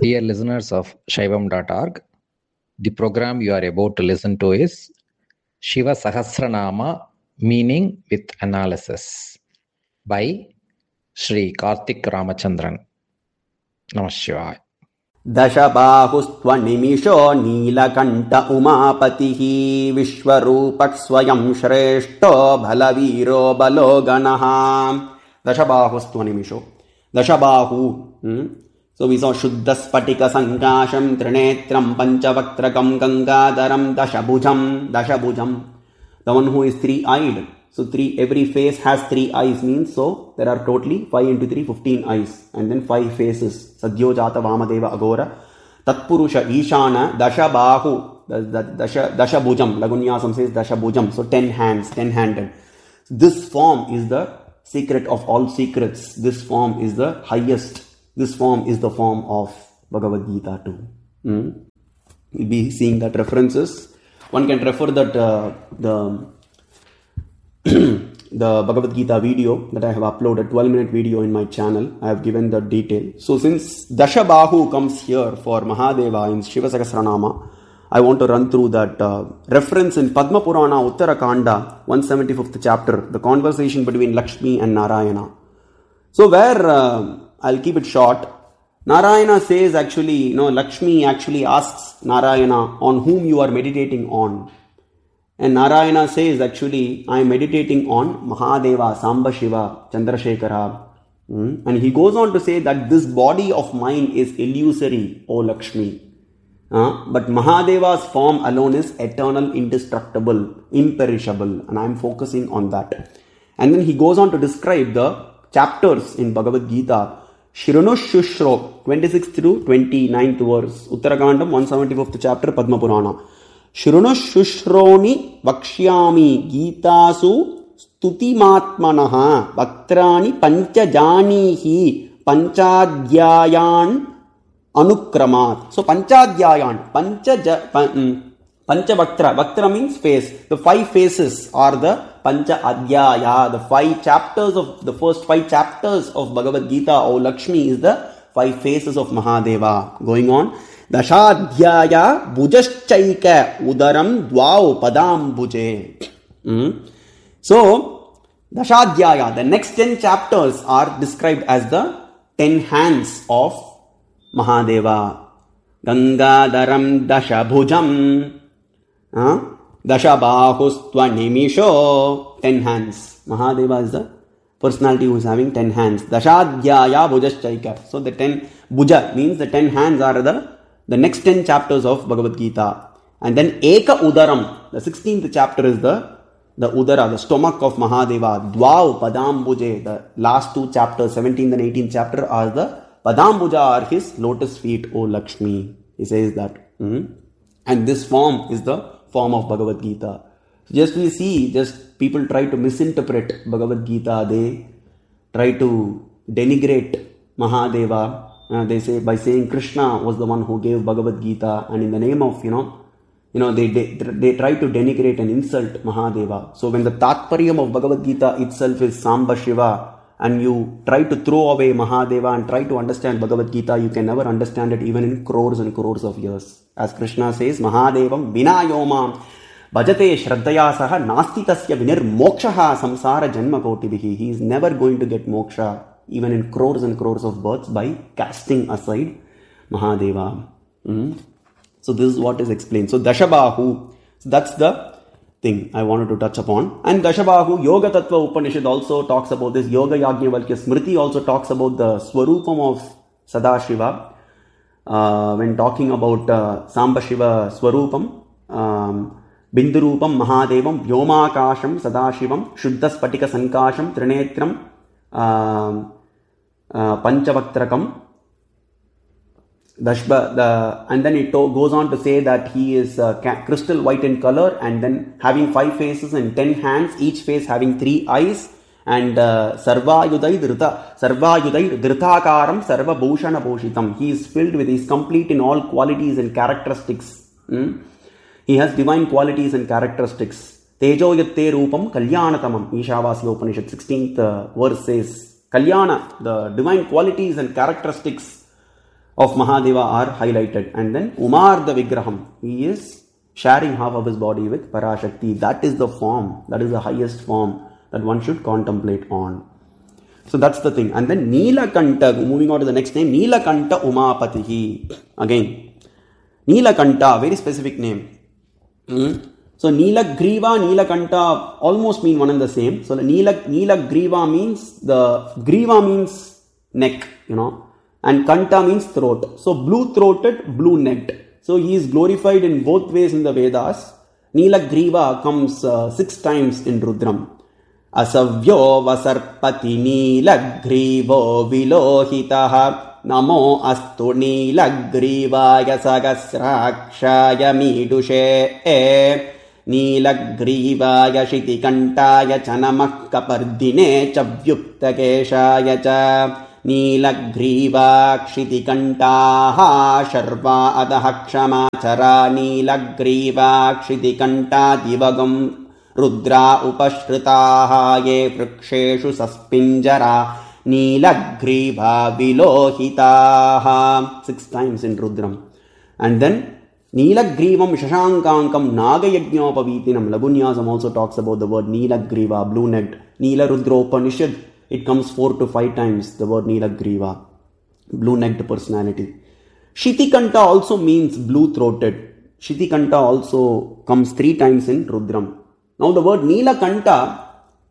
Dear listeners of Shaivam.org, the program you are about to listen to is Shiva Sahasranama Meaning with Analysis by Sri Karthik Ramachandran. Namah Shivaya. दशबाहुस्त्वनिमिषो Neelkanth उमापतिः विश्वरूपः स्वयं श्रेष्ठो बलवीरो बलो गणः. दशबाहुस्त्वनिमिषो. दशबाहु. So we saw Shuddha Spatika Sankasham Trinetram Panchavakrakam Gangadharam Dashabhujam. Dashabhujam. The one who is three-eyed. So every face has 3 eyes means, so there are totally 5 into 3, 15 eyes. And then 5 faces. Sadhyo Jata Vamadeva Agora. Tatpurusha Ishana Dashabahu. Dashabhujam. Lagunyasam says Dashabhujam. So 10 hands, 10-handed. This form is the secret of all secrets. This form is the highest. This form is the form of Bhagavad Gita too. We'll be seeing that references. One can refer that the Bhagavad Gita video that I have uploaded, 12-minute video in my channel. I have given the detail. So since Dashabahu comes here for Mahadeva in Shiva Sahasranama, I want to run through that reference in Padma Purana Uttarakanda, 175th chapter, the conversation between Lakshmi and Narayana. So where I'll keep it short. Narayana says actually, Lakshmi actually asks Narayana on whom you are meditating on. And Narayana says actually, I am meditating on Mahadeva, Samba Shiva, Chandrasekhara. And he goes on to say that this body of mine is illusory, O Lakshmi. But Mahadeva's form alone is eternal, indestructible, imperishable. And I am focusing on that. And then he goes on to describe the chapters in Bhagavad Gita. Shrinushrushro, 26th through 29th verse. Uttarakandam, 174th chapter, Padma Purana. Shrinushushroni vakshyami gitasu stutimatmanaha vaktrani panchajanihi panchadhyayan anukramat. So panchadhyayan, panchavaktra. Vaktra means face. The 5 faces are the Pancha Adhyaya, the 5 chapters of the first 5 chapters of Bhagavad Gita, O Lakshmi, is the 5 faces of Mahadeva. Going on, Dashadhyaya Bujaschaika Udaram Dvau Padam Buje. So, Dashadhyaya, the next 10 chapters are described as the 10 hands of Mahadeva. Gangadaram Dashabhujam. Dashabahustva 10 hands. Mahadeva is the personality who is having 10 hands. Dashadhyaya Bujaschaika. So the 10 Bhuja means the 10 hands are the next 10 chapters of Bhagavad Gita. And then Eka Udaram, the 16th chapter is the Udara, the stomach of Mahadeva. Dvau Padam Buje, the last 2 chapters, 17th and 18th chapter are the Padam Bhuja are his lotus feet, O Lakshmi. He says that. And this form is the form of Bhagavad Gita. Just we see, just people try to misinterpret Bhagavad Gita. They try to denigrate Mahadeva. They say by saying Krishna was the one who gave Bhagavad Gita, and in the name of they try to denigrate and insult Mahadeva. So when the Tatparyam of Bhagavad Gita itself is Samba Shiva, and you try to throw away Mahadeva and try to understand Bhagavad Gita, you can never understand it even in crores and crores of years. As Krishna says, Mahadevam vinayomam bhajate shraddhaya saha nasti tasya vinir mokshaha samsara janma kotibihi. He is never going to get moksha even in crores and crores of births by casting aside Mahadeva. So this is what is explained. So Dashabahu, so that's the thing I wanted to touch upon. And Dashabahu, Yoga Tattva Upanishad also talks about this. Yoga Yajnavalkya Smriti also talks about the Swarupam of Sadashiva. When talking about Samba Shiva Swarupam, Bindurupam Mahadevam, Vyomakasham Sadashivam, Shuddha Spatika Sankasham, Trinetram, Panchavaktrakam. And then it goes on to say that he is crystal white in color, and then having 5 faces and 10 hands, each face having 3 eyes, and Sarvayudai Dhrithakaram Sarva Bhushana Bhushitam. He is filled with, he is complete in all qualities and characteristics. He has divine qualities and characteristics. Tejo Yatte Rupam Kalyanatamam. Ishavasya Upanishad 16th verse says, Kalyana, the divine qualities and characteristics of Mahadeva are highlighted. And then Umarda Vigraham, he is sharing half of his body with Parashakti. That is the form, that is the highest form that one should contemplate on. So that's the thing. And then Neelakanta, moving on to the next name, Neelakanta Umapatihi. Again, Neelakanta, very specific name. So Neelagriva, Neelakanta almost mean one and the same. So the Neelagriva means, the Griva means neck, and Kanta means throat. So blue-throated, blue-necked. So he is glorified in both ways in the Vedas. Neelagriva comes 6 times in Rudram. Asavyo vasarpati Neelagrivo vilohitaha namo astu Neelagrivaya sagasrakshaya midushe Neelagrivaya shitikantaya chanamah kapardine chavyuktakeshaya cha Neelagriva kshitikanta sharva adaha kshamachara Neelagriva kshitikanta divagam Rudra upashritaha ye vriksheshu saspinjara Neelagriva vilohitaha. 6 times in Rudram. And then Neelagrivam Shashankankam Nagayajñopavitinam. Lagunyasam also talks about the word Neelagriva, blue-necked. Neela Rudra Upanishad, it comes 4 to 5 times, the word Neelagriva, blue-necked personality. Shitikanta also means blue-throated. Shitikanta also comes 3 times in Rudram. Now the word Neelakanta,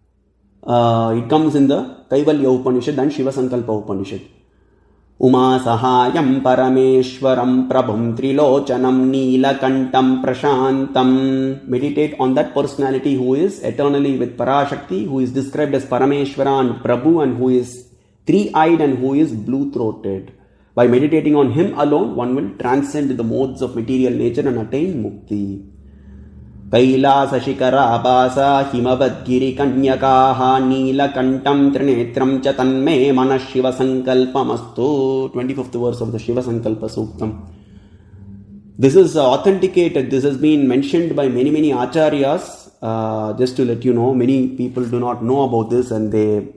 it comes in the Kaivalya Upanishad and Shiva Sankalpa Upanishad. Uma Sahayam Parameshwaram Prabhum Trilochanam Neelakantam Prashantam. Meditate on that personality who is eternally with Parashakti, who is described as Parameshwara and Prabhu, and who is 3-eyed and who is blue-throated. By meditating on him alone, one will transcend the modes of material nature and attain mukti. Kailasa Shikara Abasa Himavadgiri Kanyakaha Neelakantam Trinetram Chatanme Manas Shiva Sankalpamastu. 25th verse of the Shiva Sankalpa Suktam. This is authenticated. This has been mentioned by many acharyas. Just to let you know, many people do not know about this, and they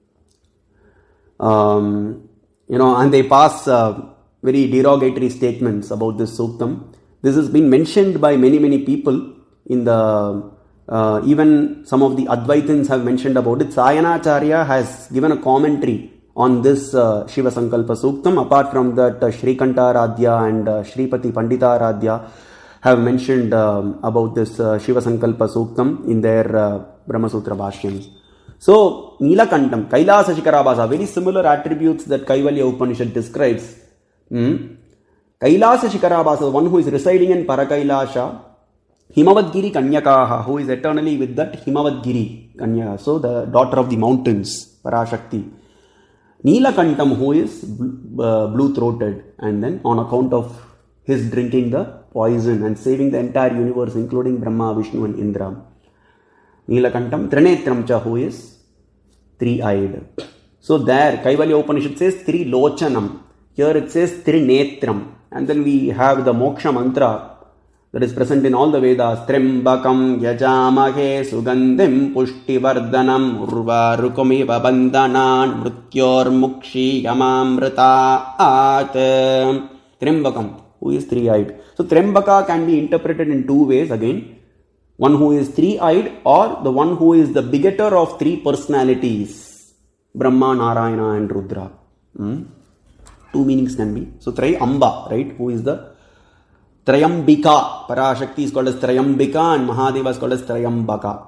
and they pass very derogatory statements about this Suktam. This has been mentioned by many people. In the even some of the Advaitins have mentioned about it. Sayanacharya has given a commentary on this Shiva Sankalpa Suktam. Apart from that, Srikantaradhya and Shripati Panditaradhya have mentioned about this Shiva Sankalpa Suktam in their Brahma Sutra Bhashyams. So Neelakantam, Kailasa Shikarabhasa, very similar attributes that Kaivalya Upanishad describes. Kailasa Shikarabhasa, the one who is residing in Parakailasha. Himavadgiri Kanyakaha, who is eternally with that Himavadgiri Kanyaka, so the daughter of the mountains, Parashakti. Neelakantam, who is blue-throated, and then on account of his drinking the poison and saving the entire universe, including Brahma, Vishnu and Indra. Neelakantam Trinetram cha, who is 3-eyed. So there, Kaivalya Upanishad says Trilochanam. Here it says Trinetram. And then we have the Moksha mantra that is present in all the Vedas. Trimbakam yajamahe sugandim pushtivardhanam urvarukumiva bandhanan mrityor mukshi yamamritaat. Trimbakam, who is 3-eyed. So Trimbaka can be interpreted in 2 ways again. One who is 3-eyed, or the one who is the begetter of 3 personalities. Brahma, Narayana and Rudra. 2 meanings can be. So Trayamba, right? Who is the Trayambika. Parashakti is called as Trayambika and Mahadeva is called as Trayambaka.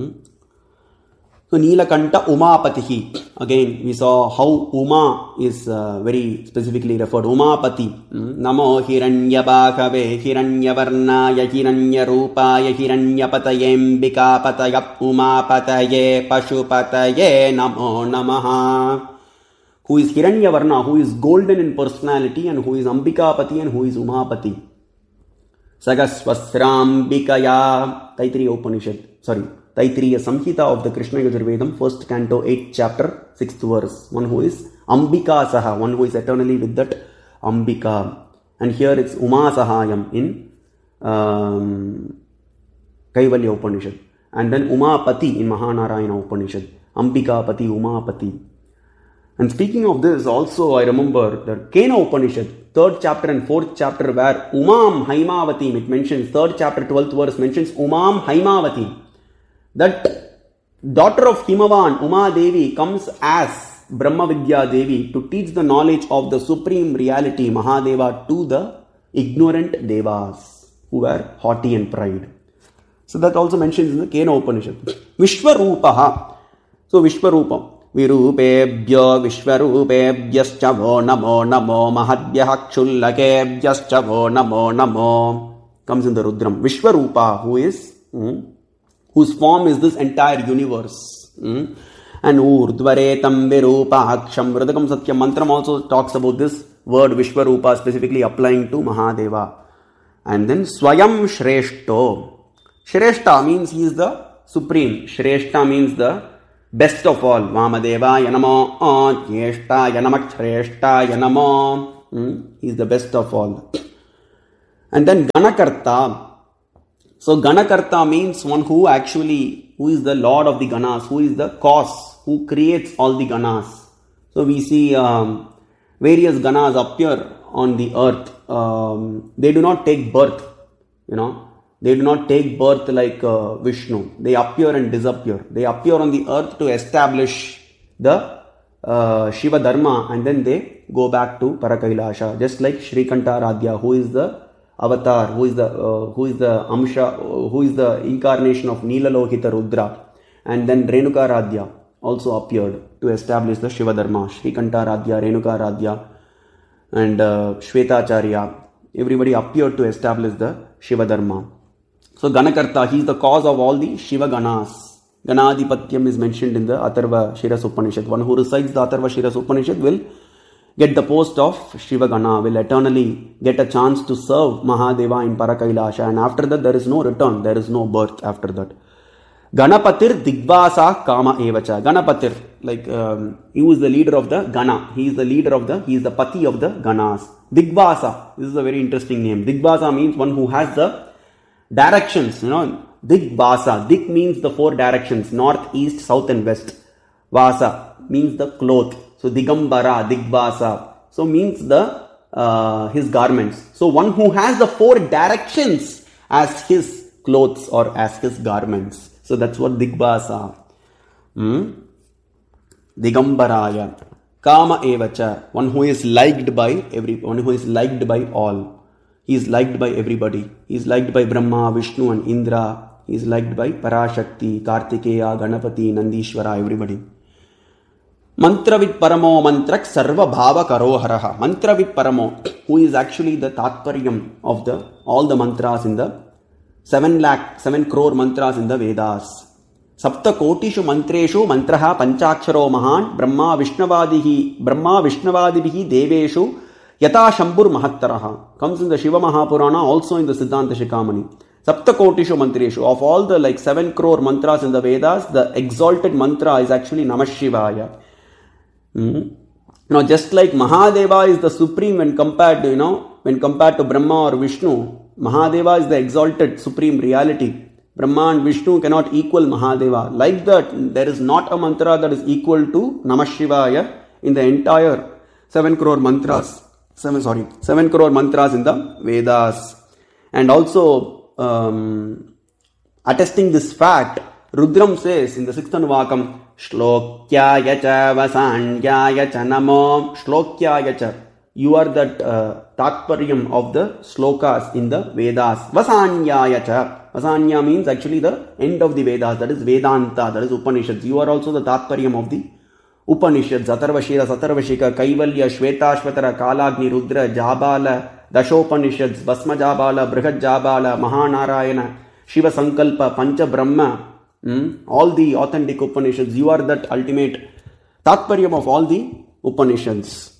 So Neelakanta Umapatihi. Again, we saw how Uma is very specifically referred. Umapati. Namo Hiranyabhakave Hiranyavarnaya Hiranyarupaya Hiranyapatayembika Patayap Umapataye Pashupataye Namo Namaha. Who is Hiranyavarna, who is golden in personality, and who is Ambikapati and who is Umapati. Sagasvasrambikaya. Taittiriya Upanishad. Taittiriya Samhita of the Krishna Yajurvedam, 1st canto, 8th chapter, 6th verse. One who is Ambika Saha, one who is eternally with that Ambika. And here it's Uma Sahayam in Kaivalya Upanishad. And then Umapati in Mahanarayana Upanishad. Ambika Pati, Umapati. And speaking of this, also I remember the Kena Upanishad, 3rd chapter and 4th chapter, where Umam Haimavati, it mentions, 3rd chapter, 12th verse mentions Umam Haimavati. That daughter of Himavan, Uma Devi, comes as Brahma Vidya Devi to teach the knowledge of the supreme reality, Mahadeva, to the ignorant Devas who were haughty and pride. So that also mentions in the Kena Upanishad. Vishwarupaha. So Vishwarupa. Virupebhyo Vishwarupebhyascha vo namo namo mahadhyah kshulakebhyascha vo namo namo. Comes in the Rudram. Vishwarupa, whose form is this entire universe. And Urdhvaretam Virupaksham. Vridakam Satyam Mantram also talks about this word Vishwarupa, specifically applying to Mahadeva. And then Swayam Shreshto. Shreshta means he is the supreme. Shreshta means the best of all. Vamadeva Yanamo Yeshta Yanamak Shreshta Yanamo. He is the best of all. And then Ganakarta. So Ganakarta means one who is the Lord of the Ganas, who is the cause, who creates all the Ganas. So we see various Ganas appear on the earth. They do not take birth, They do not take birth like Vishnu. They appear and disappear. They appear on the earth to establish the Shiva Dharma, and then they go back to Parakailasha. Just like Srikantaradhya, who is the avatar, who is the Amsha, who is the incarnation of Nilalohita Rudra. And then Renukaradhya also appeared to establish the Shiva Dharma. Srikantaradhya, Renukaradhya, and Shvetacharya. Everybody appeared to establish the Shiva Dharma. So Ganakarta, he is the cause of all the Shiva Ganas. Ganadipatyam is mentioned in the Atharva Shiras Upanishad. One who recites the Atharva Shiras Upanishad will get the post of Shiva Gana, will eternally get a chance to serve Mahadeva in Parakailasha, and after that there is no return, there is no birth after that. Ganapatir Digvasa Kama Evacha. Ganapatir, he was the leader of the Gana. He is the Pati of the Ganas. Digvasa, this is a very interesting name. Digvasa means one who has the directions, Digvasa. Dig means the 4 directions, north, east, south and west. Vasa means the cloth. So Digambara, Digvasa. So means his garments. So one who has the 4 directions as his clothes or as his garments. So that's what Digvasa. Digambaraya. Kama Evacha. One who is liked by everyone, who is liked by all. He is liked by everybody. He is liked by Brahma, Vishnu and Indra. He is liked by Parashakti, Kartikeya, Ganapati, Nandishwara, everybody. Mantravid Paramo Mantrak Sarva Bhava Karoharaha. Mantravid Paramo, who is actually the Tatparyam of all the mantras in the 7 crore mantras in the Vedas. Sapta Kotishu Mantreshu Mantraha Panchaksharo Mahan Brahma Vishnavadihi Deveshu Yata Shambur Mahattaraha. Comes in the Shiva Mahapurana, also in the Siddhanta Shikamani. Sapta Kotishu Mantreshu. Of all the 7 crore mantras in the Vedas, the exalted mantra is actually Namah Shivaya. Now, just like Mahadeva is the supreme when compared to Brahma or Vishnu, Mahadeva is the exalted supreme reality. Brahma and Vishnu cannot equal Mahadeva. Like that, there is not a mantra that is equal to Namah Shivaya in the entire 7 crore mantras. 7 crore mantras in the Vedas. And also, attesting this fact, Rudram says in the 6th Anuvakam, Shlokyaya cha Vasanjaya cha namo. Shlokyaya cha. You are that Tatparyam of the Shlokas in the Vedas. Vasanyaya cha. Vasanya means actually the end of the Vedas. That is Vedanta. That is Upanishads. You are also the Tatparyam of the Upanishads. Atharvashira, Satarvashika, Kaivalya, Shvetashvatara, Kalagni, Rudra, Jabala, Dashopanishads, Vasma Jabala, Brihad Jabala, Mahanarayana, Shiva Sankalpa, Pancha Brahma. All the authentic Upanishads. You are that ultimate Tatparyam of all the Upanishads.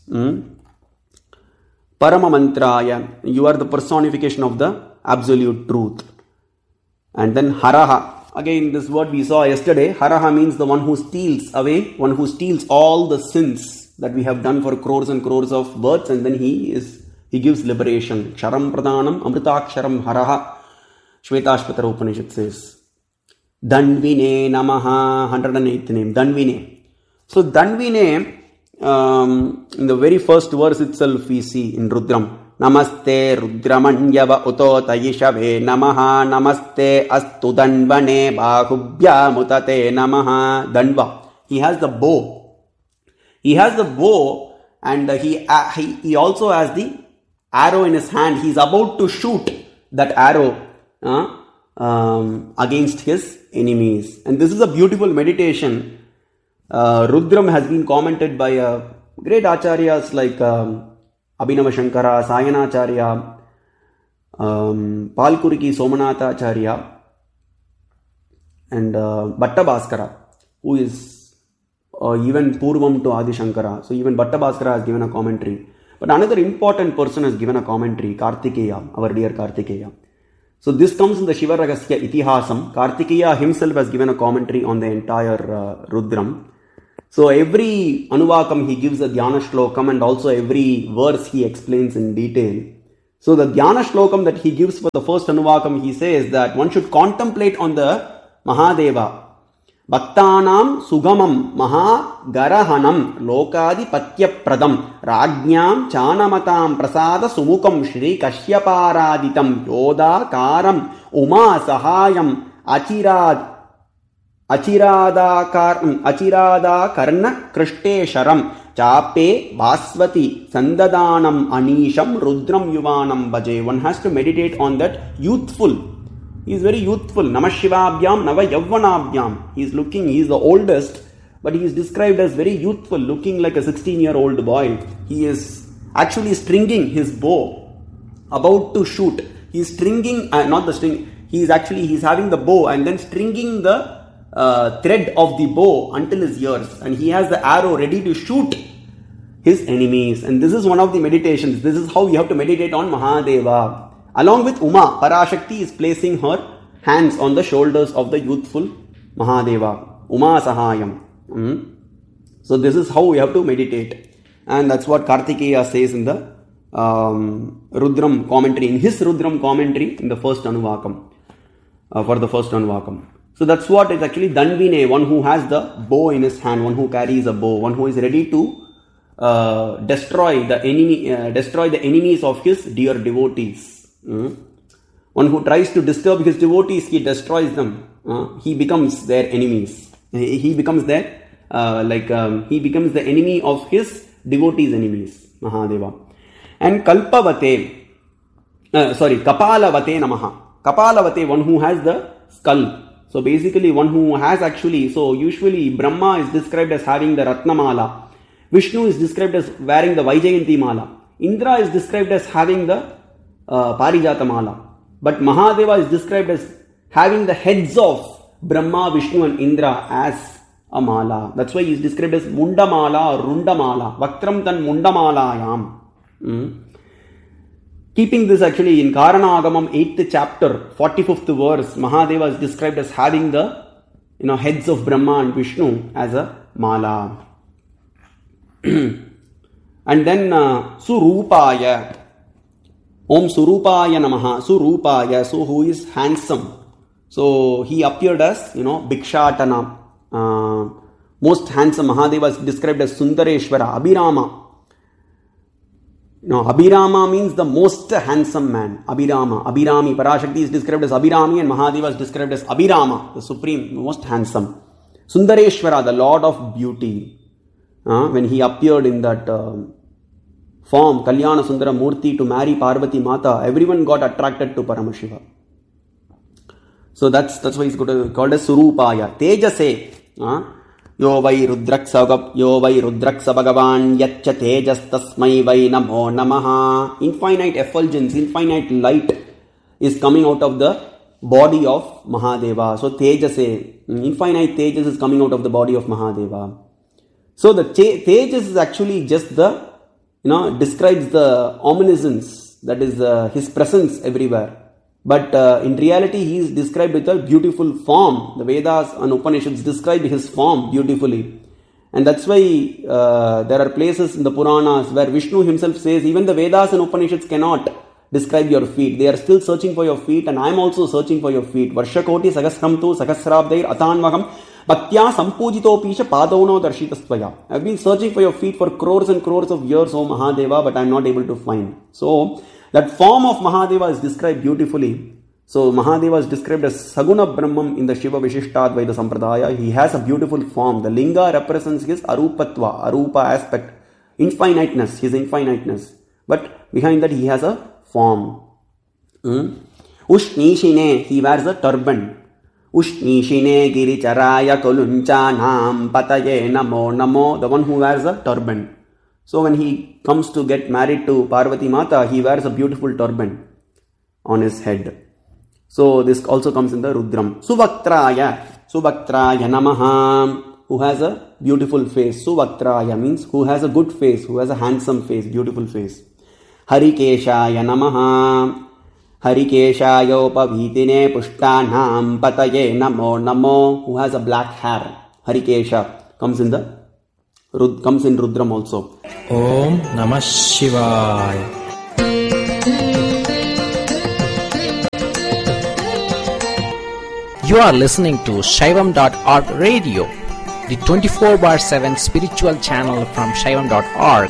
Paramamantraya. You are the personification of the absolute truth. And then Haraha. Again, this word we saw yesterday. Haraha means the one who steals away, one who steals all the sins that we have done for crores and crores of births, and then he gives liberation. Ksharam Pradhanam Amritaksharam Haraha. Shvetashvatara Upanishad says. Danvine Namaha, 108th name. Danvine. So Danvine, in the very first verse itself we see in Rudram, Namaste Rudramanyava Uto Tayishave Namaha Namaste Astu Danvane Bahubhya Mutate Namaha. Danva. He has the bow. He has the bow, and he also has the arrow in his hand. He is about to shoot that arrow against his enemies. And this is a beautiful meditation. Rudram has been commented by great acharyas like Abhinava Shankara, Sayanacharya, Palkuriki Somanatha Acharya, and Bhatta Bhaskara, who is even Purvam to Adi Shankara. So even Bhatta Bhaskara has given a commentary. But another important person has given a commentary, Kartikeya, our dear Kartikeya. So this comes in the Shiva Ragasya Itihasam. Kartikeya himself has given a commentary on the entire Rudram. So every Anuvakam he gives a Dhyana Shlokam, and also every verse he explains in detail. So the Dhyana Shlokam that he gives for the first Anuvakam, he says that one should contemplate on the Mahadeva. Bhaktanam Sugamam Maha Garahanam Lokadi Patya Pradam Rajnyam Chanamatam Prasada Sumukam Shri Kashyaparaditam Yoda Karam Uma Sahayam Achirada Karna Krishtesharam Chape Baswati Sandadanam Anisham Rudram Yuvanam Bhaje. One has to meditate on that youthful. He is very youthful. Namashivabhyam Nava Yavvanabhyam. He is the oldest, but he is described as very youthful, looking like a 16-year-old boy. He is actually stringing his bow, about to shoot. He is stringing, not the string, he is having the bow and then stringing the thread of the bow until his ears, and he has the arrow ready to shoot his enemies. And this is one of the meditations. This is how you have to meditate on Mahadeva. Along with Uma, Parashakti is placing her hands on the shoulders of the youthful Mahadeva. Uma Sahayam. So this is how we have to meditate. And that's what Kartikeya says in the Rudram commentary, in his Rudram commentary in the first Anuvakam, for the first Anuvakam. So that's what is actually Danvine, one who has the bow in his hand, one who carries a bow, one who is ready to destroy the enemies of his dear devotees. One who tries to disturb his devotees, he destroys them. He becomes their enemies. He becomes their he becomes the enemy of his devotees' enemies. Mahadeva. And Kapalavate Namaha. Kapalavate, one who has the skull. So basically one who has actually, so usually Brahma is described as having the Ratnamala. Vishnu is described as wearing the Vaijayanti Mala. Indra is described as having the Parijata Mala. But Mahadeva is described as having the heads of Brahma, Vishnu and Indra as a mala. That's why he is described as Mundamala or Rundamala. Vaktram tan Mundamalayam. Keeping this actually in Karana Agamam 8th chapter, 45th verse, Mahadeva is described as having the heads of Brahma and Vishnu as a mala. And then Surupaya. Om Surupaya Namaha. Surupaya, so who is handsome. So he appeared as, Bhikshatana. Most handsome. Mahadeva is described as Sundareshwara, Abhirama. Abhirama means the most handsome man. Abhirami. Parashakti is described as Abhirami and Mahadeva is described as Abhirama, the supreme, most handsome. Sundareshwara, the Lord of beauty. When he appeared in that form, Kalyana Sundara Murti, to marry Parvati Mata, everyone got attracted to Paramashiva. So that's why he's called as Surupaya. Tejase. Yo vai Rudraksa Bhagavan Yaccha Tejas Tasmai vai Namo Namaha. Infinite effulgence, infinite light is coming out of the body of Mahadeva. So Tejase, infinite Tejas is coming out of the body of Mahadeva. So the Tejas is actually just the, describes the omniscience, that is his presence everywhere. But in reality, he is described with a beautiful form. The Vedas and Upanishads describe his form beautifully. And that's why there are places in the Puranas where Vishnu himself says, even the Vedas and Upanishads cannot describe your feet. They are still searching for your feet, and I am also searching for your feet. Varshakoti Sahasram tu Sahasrabdair Atanvaham Bhaktya sampujito pisha padavano darshitastvaya. I've been searching for your feet for crores and crores of years, O Mahadeva, but I'm not able to find. So, that form of Mahadeva is described beautifully. So, Mahadeva is described as Saguna Brahman in the Shiva Vishishtadvaita Sampradaya. He has a beautiful form. The Linga represents his Arupatva, Arupa aspect, infiniteness, his infiniteness. But behind that he has a form. Ushnishine, he wears a turban. Ushnishine giricharaya kolunchanam pataye namo namo, the one who wears a turban. So when he comes to get married to Parvati Mata, he wears a beautiful turban on his head. So this also comes in the Rudram. Suvaktraya namaha, who has a beautiful face. Suvaktraya means who has a good face, who has a handsome face, beautiful face. Harikeshaya namaha, Harikeshayopavitine pushtanam pataye namo namo, who has a black hair. Harikesha comes in Rudram also. Om Namah Shivaya. You are listening to Shaivam.org radio, the 24/7 spiritual channel from Shaivam.org.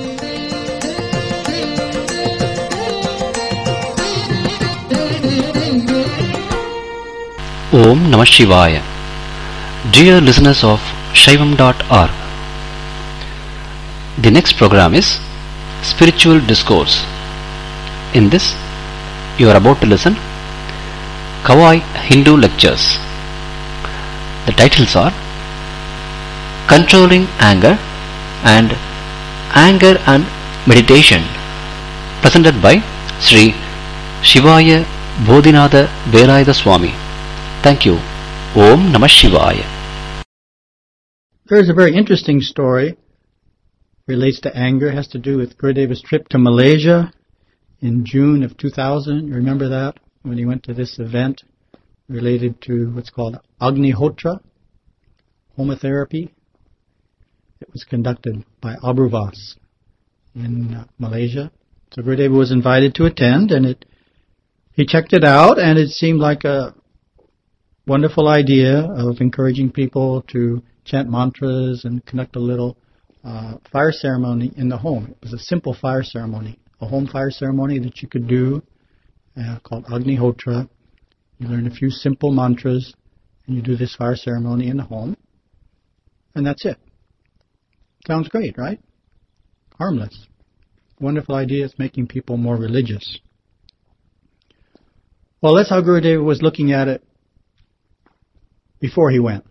Om Namah Shivaya. Dear listeners of Shaivam.org, the next program is Spiritual Discourse. In this, you are about to listen Kawai Hindu Lectures. The titles are Controlling Anger and Anger and Meditation, presented by Sri Shivaya Bodhinatha Verayatha Swami. Thank you. Om Namah Shivaya. There's a very interesting story, relates to anger, has to do with Gurudeva's trip to Malaysia in June of 2000. You remember that? When he went to this event related to what's called Agnihotra, homotherapy. It was conducted by Abruvas in Malaysia. So Gurudeva was invited to attend, and he checked it out, and it seemed like a wonderful idea of encouraging people to chant mantras and conduct a little fire ceremony in the home. It was a simple fire ceremony, a home fire ceremony that you could do called Agnihotra. You learn a few simple mantras, and you do this fire ceremony in the home, and that's it. Sounds great, right? Harmless. Wonderful idea. It's making people more religious. Well, that's how Gurudeva was looking at it before he went.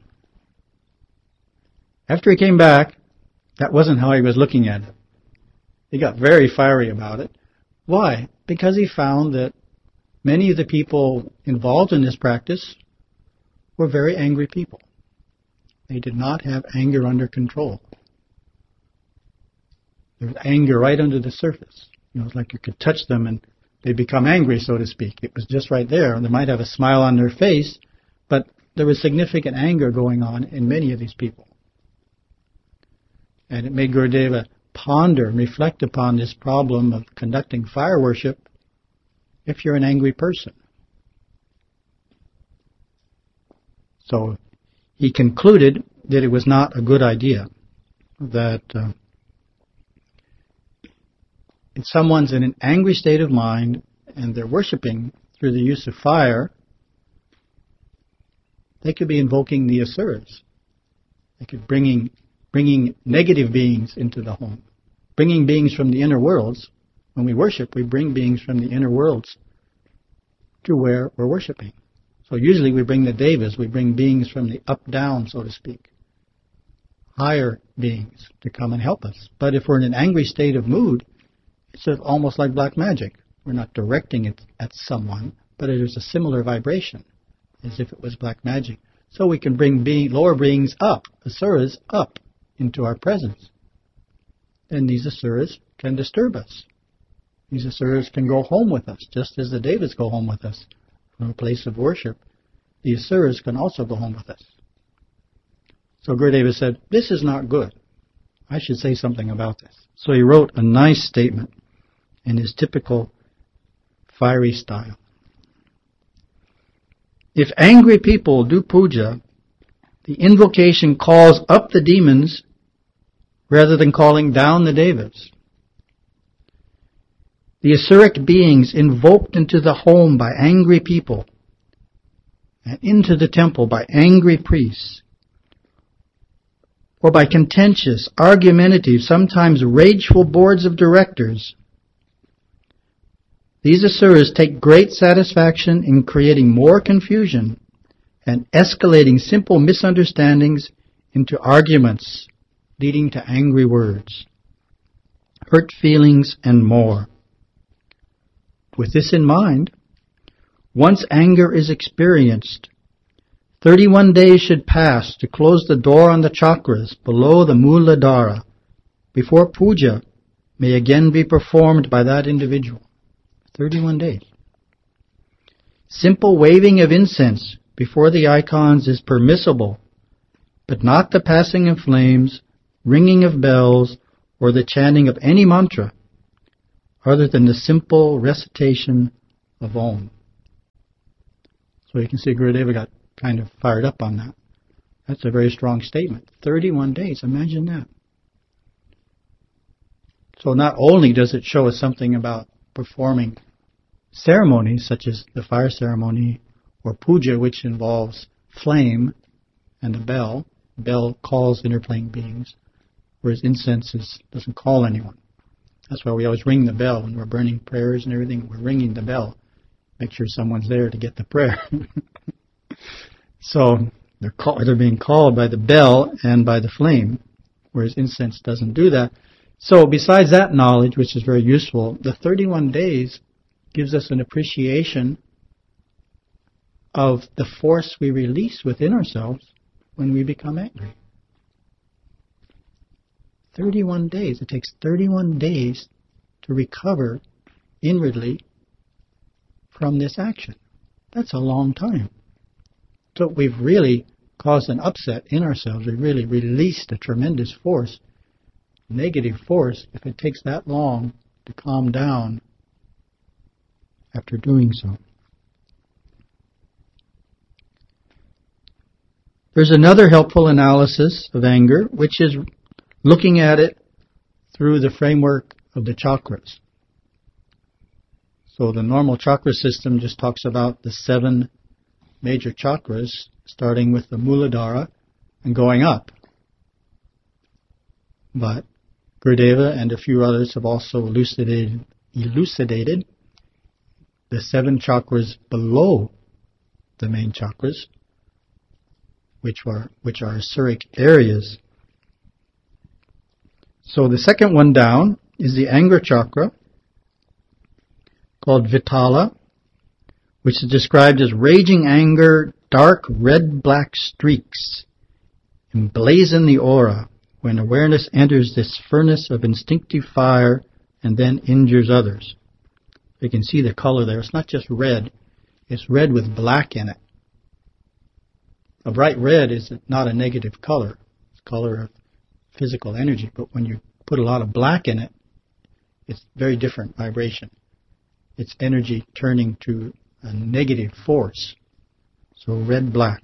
After he came back, that wasn't how he was looking at it. He got very fiery about it. Why? Because he found that many of the people involved in this practice were very angry people. They did not have anger under control. There was anger right under the surface. It's like you could touch them and they become angry, so to speak. It was just right there. They might have a smile on their face, but there was significant anger going on in many of these people. And it made Gurudeva ponder and reflect upon this problem of conducting fire worship if you're an angry person. So he concluded that it was not a good idea, that if someone's in an angry state of mind and they're worshiping through the use of fire, they could be invoking the asuras. They could bringing negative beings into the home, bringing beings from the inner worlds. When we worship, we bring beings from the inner worlds to where we're worshiping. So usually we bring the devas, we bring beings from the up-down, so to speak, higher beings to come and help us. But if we're in an angry state of mood, it's almost like black magic. We're not directing it at someone, but it is a similar vibration as if it was black magic. So we can bring lower beings up, asuras up, into our presence. And these asuras can disturb us. These asuras can go home with us, just as the devas go home with us. From a place of worship, the asuras can also go home with us. So Gurudeva said, this is not good. I should say something about this. So he wrote a nice statement in his typical fiery style. If angry people do puja The invocation calls up the demons rather than calling down the devas. The Asuric beings invoked into the home by angry people and into the temple by angry priests, or by contentious, argumentative, sometimes rageful boards of directors. These Asuras take great satisfaction in creating more confusion and escalating simple misunderstandings into arguments leading to angry words, hurt feelings, and more. With this in mind, once anger is experienced, 31 days should pass to close the door on the chakras below the Muladhara before puja may again be performed by that individual. 31 days. Simple waving of incense before the icons is permissible, but not the passing of flames, ringing of bells, or the chanting of any mantra other than the simple recitation of Om. So you can see Gurudeva got kind of fired up on that. That's a very strong statement. 31 days, imagine that. So not only does it show us something about performing ceremonies such as the fire ceremony or puja, which involves flame and a bell. Bell calls interplaying beings, whereas incense doesn't call anyone. That's why we always ring the bell when we're burning prayers and everything. We're ringing the bell. Make sure someone's there to get the prayer. So they're being called by the bell and by the flame, whereas incense doesn't do that. So besides that knowledge, which is very useful, the 31 days gives us an appreciation of the force we release within ourselves when we become angry. 31 days. It takes 31 days to recover inwardly from this action. That's a long time. So we've really caused an upset in ourselves. We've really released a tremendous force, negative force, if it takes that long to calm down after doing so. There's another helpful analysis of anger, which is looking at it through the framework of the chakras. So the normal chakra system just talks about the 7 major chakras, starting with the Muladhara and going up. But Gurudeva and a few others have also elucidated the 7 chakras below the main chakras, which are Asuric areas. So the second one down is the anger chakra, called Vitala, which is described as raging anger, dark red-black streaks emblazon the aura when awareness enters this furnace of instinctive fire and then injures others. You can see the color there. It's not just red. It's red with black in it. A bright red is not a negative color. It's a color of physical energy. But when you put a lot of black in it, it's very different vibration. It's energy turning to a negative force. So red-black.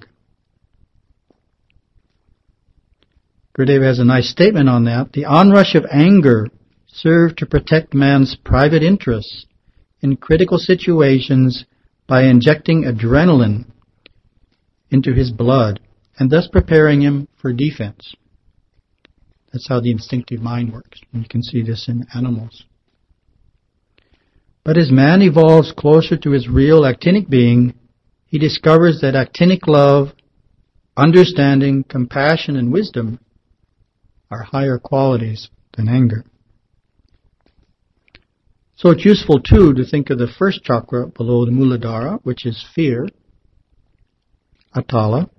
Gurudeva has a nice statement on that. The onrush of anger served to protect man's private interests in critical situations by injecting adrenaline into his blood and thus preparing him for defense. That's how the instinctive mind works. And you can see this in animals. But as man evolves closer to his real actinic being, he discovers that actinic love, understanding, compassion, and wisdom are higher qualities than anger. So it's useful, too, to think of the first chakra below the Muladhara, which is fear, Atala,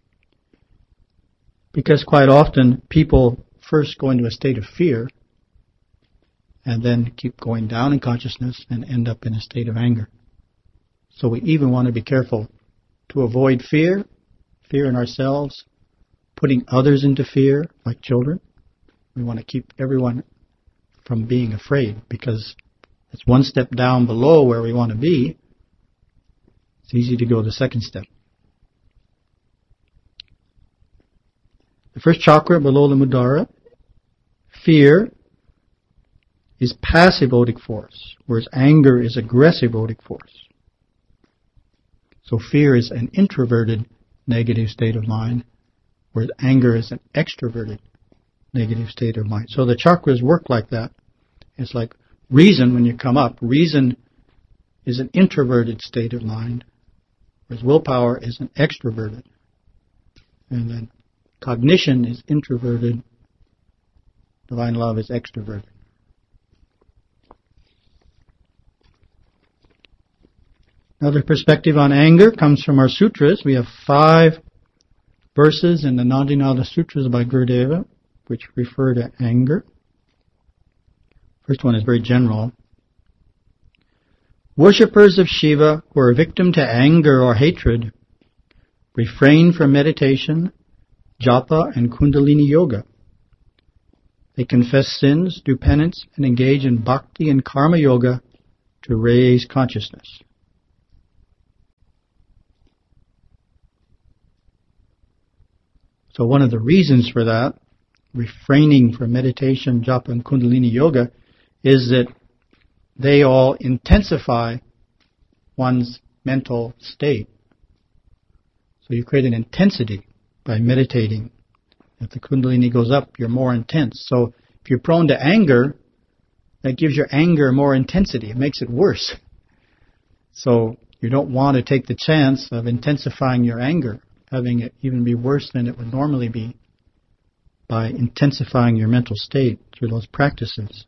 because quite often people first go into a state of fear and then keep going down in consciousness and end up in a state of anger. So we even want to be careful to avoid fear in ourselves, putting others into fear, like children. We want to keep everyone from being afraid, because it's one step down below where we want to be. It's easy to go the second step. The first chakra below the Muladhara, fear is passive odic force, whereas anger is aggressive odic force. So fear is an introverted negative state of mind, whereas anger is an extroverted negative state of mind. So the chakras work like that. It's like reason, when you come up, reason is an introverted state of mind, whereas willpower is an extroverted. And then cognition is introverted, divine love is extroverted. Another perspective on anger comes from our sutras. We have 5 verses in the Nandinada Sutras by Gurudeva which refer to anger. First one is very general. Worshippers of Shiva who are victim to anger or hatred refrain from meditation, japa, and kundalini yoga. They confess sins, do penance, and engage in bhakti and karma yoga to raise consciousness. So one of the reasons for that, refraining from meditation, japa, and kundalini yoga, is that they all intensify one's mental state. So you create an intensity by meditating. If the kundalini goes up, you're more intense. So if you're prone to anger, that gives your anger more intensity. It makes it worse. So you don't want to take the chance of intensifying your anger, having it even be worse than it would normally be, by intensifying your mental state through those practices.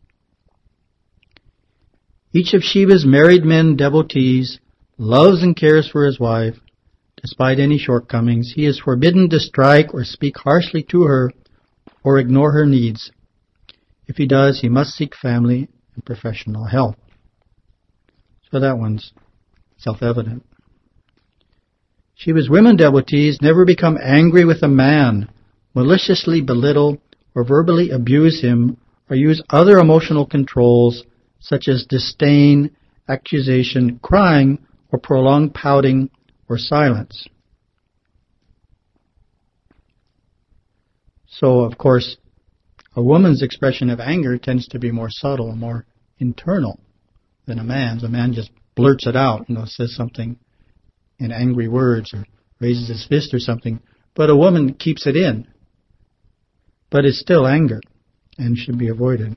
Each of Shiva's married men devotees loves and cares for his wife. Despite any shortcomings, he is forbidden to strike or speak harshly to her or ignore her needs. If he does, he must seek family and professional help. So that one's self-evident. Shiva's women devotees never become angry with a man, maliciously belittle or verbally abuse him, or use other emotional controls such as disdain, accusation, crying, or prolonged pouting or silence. So, of course, a woman's expression of anger tends to be more subtle, more internal than a man's. A man just blurts it out, says something in angry words or raises his fist or something. But a woman keeps it in. But it's still anger and should be avoided.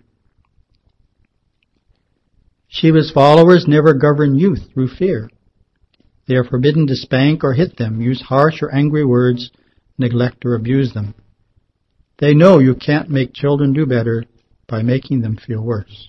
Shiva's followers never govern youth through fear. They are forbidden to spank or hit them, use harsh or angry words, neglect or abuse them. They know you can't make children do better by making them feel worse.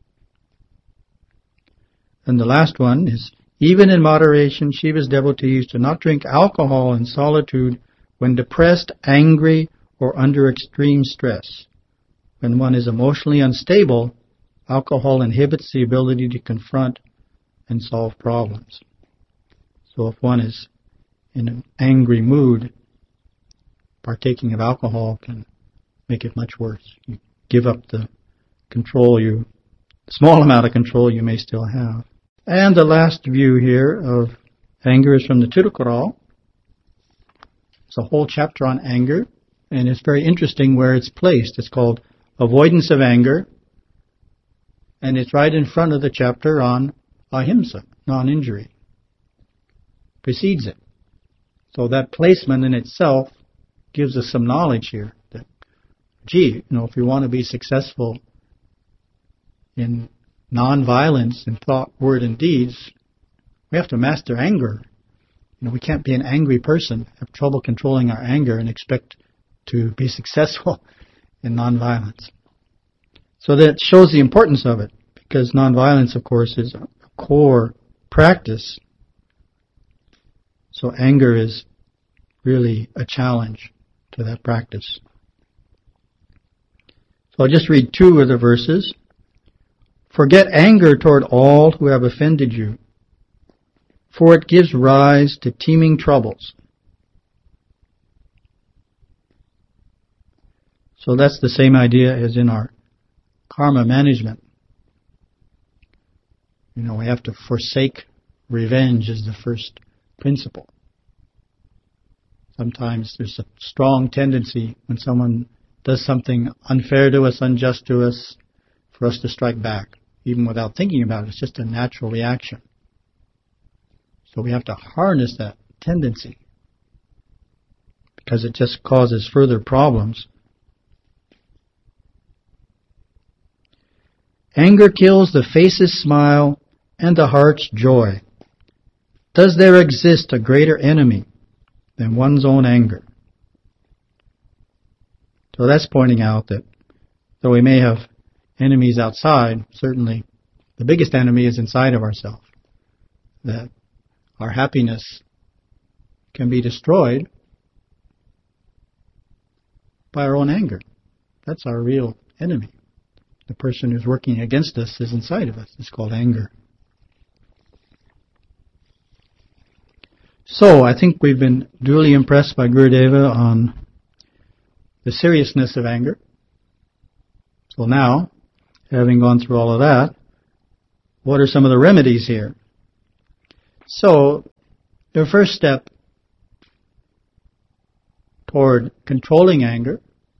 And the last one is, even in moderation, Shiva's devotees do not drink alcohol in solitude when depressed, angry, or under extreme stress. When one is emotionally unstable, alcohol inhibits the ability to confront and solve problems. So if one is in an angry mood, partaking of alcohol can make it much worse. You give up the small amount of control you may still have. And the last view here of anger is from the Tirukkural. It's a whole chapter on anger, and it's very interesting where it's placed. It's called Avoidance of Anger, and it's right in front of the chapter on ahimsa, non-injury. Precedes it. So that placement in itself gives us some knowledge here that, if we want to be successful in non-violence in thought, word, and deeds, we have to master anger. We can't be an angry person, have trouble controlling our anger, and expect to be successful in non-violence. So that shows the importance of it, because non-violence, of course, is a core practice. So anger is really a challenge to that practice. So I'll just read 2 of the verses. Forget anger toward all who have offended you, for it gives rise to teeming troubles. So that's the same idea as in our karma management. We have to forsake revenge as the first principle. Sometimes there's a strong tendency when someone does something unfair to us, unjust to us, for us to strike back, even without thinking about it. It's just a natural reaction. So we have to harness that tendency, because it just causes further problems. Anger kills the face's smile and the heart's joy. Does there exist a greater enemy than one's own anger? So that's pointing out that though we may have enemies outside, certainly the biggest enemy is inside of ourselves. That our happiness can be destroyed by our own anger. That's our real enemy. The person who's working against us is inside of us. It's called anger. So I think we've been duly impressed by Gurudeva on the seriousness of anger. So now, having gone through all of that, what are some of the remedies here? So, the first step toward controlling anger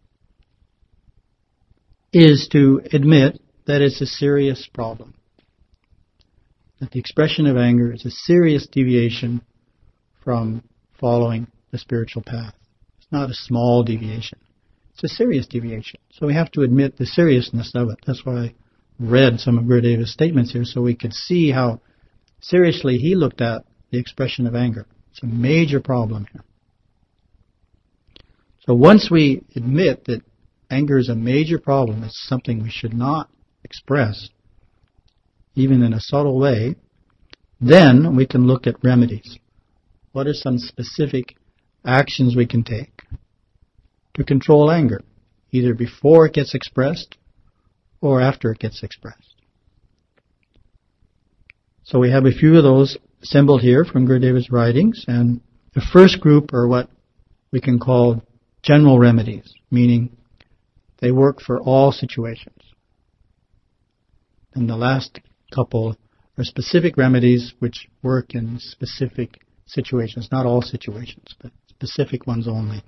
is to admit that it's a serious problem. That the expression of anger is a serious deviation from following the spiritual path. It's not a small deviation. It's a serious deviation. So we have to admit the seriousness of it. That's why I read some of Gurudeva's statements here, so we could see how seriously he looked at the expression of anger. It's a major problem here. So once we admit that anger is a major problem, it's something we should not express, even in a subtle way, then we can look at remedies. What are some specific actions we can take to control anger, either before it gets expressed or after it gets expressed? So we have a few of those assembled here from Gurudeva's writings, and the first group are what we can call general remedies, meaning they work for all situations. And the last couple are specific remedies which work in specific situations, not all situations, but specific ones only.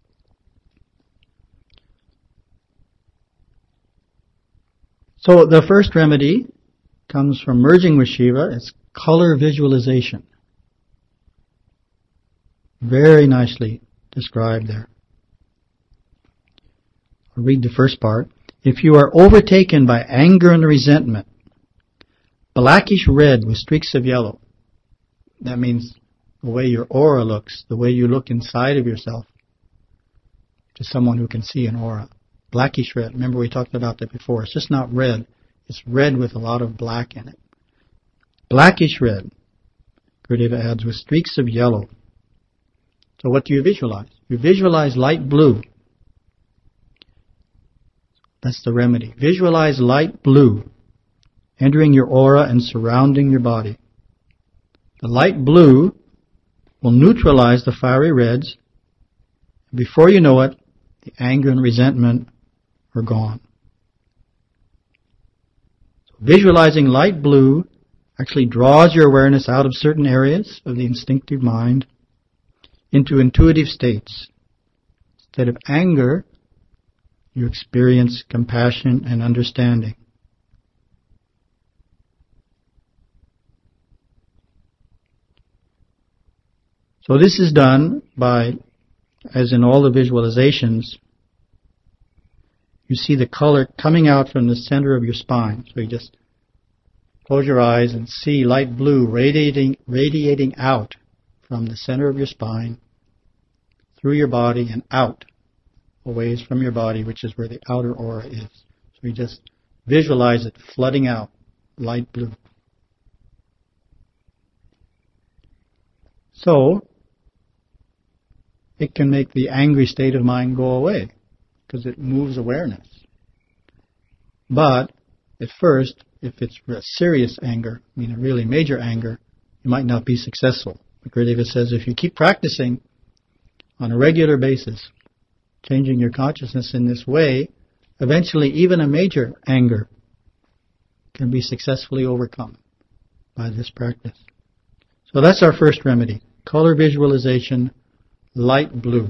So the first remedy comes from merging with Shiva. It's color visualization. Very nicely described there. I'll read the first part. If you are overtaken by anger and resentment, blackish red with streaks of yellow, that means the way your aura looks, the way you look inside of yourself, to someone who can see an aura. Blackish red. Remember we talked about that before. It's just not red. It's red with a lot of black in it. Blackish red, Gurudeva adds, with streaks of yellow. So what do you visualize? You visualize light blue. That's the remedy. Visualize light blue entering your aura and surrounding your body. The light blue will neutralize the fiery reds. Before you know it, the anger and resentment are gone. So visualizing light blue actually draws your awareness out of certain areas of the instinctive mind into intuitive states. Instead of anger, you experience compassion and understanding. So this is done by, as in all the visualizations, you see the color coming out from the center of your spine. So you just close your eyes and see light blue radiating out from the center of your spine, through your body and out, a ways from your body, which is where the outer aura is. So you just visualize it flooding out, light blue. So it can make the angry state of mind go away, because it moves awareness. But at first, if it's a serious anger, I mean a really major anger, you might not be successful. Gurudeva says if you keep practicing on a regular basis, changing your consciousness in this way, eventually even a major anger can be successfully overcome by this practice. So that's our first remedy, color visualization light blue.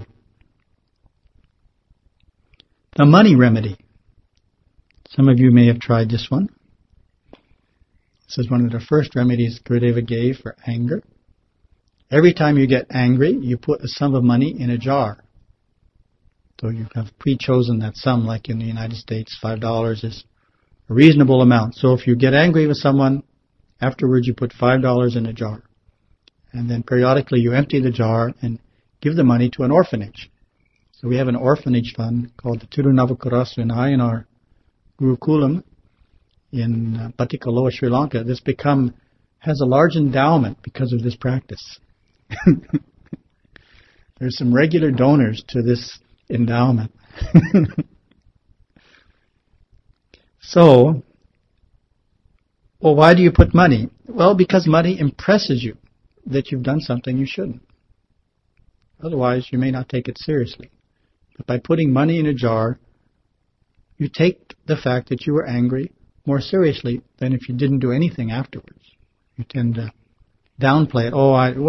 The money remedy. Some of you may have tried this one. This is one of the first remedies Gurudeva gave for anger. Every time you get angry, you put a sum of money in a jar. So you have pre-chosen that sum, like in the United States, $5 is a reasonable amount. So if you get angry with someone, afterwards you put $5 in a jar. And then periodically you empty the jar and give the money to an orphanage. So we have an orphanage fund called the Tirunavakarassu in Ayanar Gurukulam in Pattikaloa, Sri Lanka. This has a large endowment because of this practice. There's some regular donors to this endowment. So, well, why do you put money? Well, because money impresses you that you've done something you shouldn't. Otherwise, you may not take it seriously. But by putting money in a jar, you take the fact that you were angry more seriously than if you didn't do anything afterwards. You tend to downplay it.